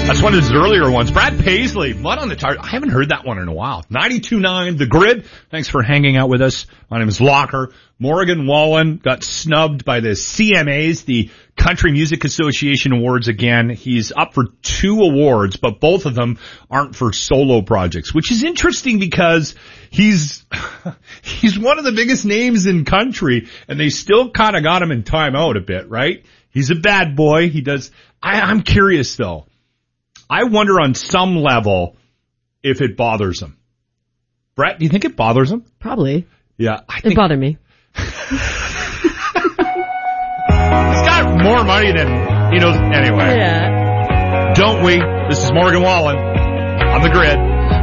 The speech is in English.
That's one of his earlier ones. Brad Paisley, Mud on the Tire. I haven't heard that one in a while. 92.9 The Grid. Thanks for hanging out with us. My name is Locker. Morgan Wallen got snubbed by the CMAs, the Country Music Association Awards again. He's up for 2 awards, but both of them aren't for solo projects, which is interesting because he's one of the biggest names in country, and they still kind of got him in timeout a bit, right? He's a bad boy. I'm curious though. I wonder on some level if it bothers him. Brett, do you think it bothers him? Probably. Yeah. It bothered me. He's got more money than he knows anyway. Yeah. Don't we? This is Morgan Wallen on The Grid.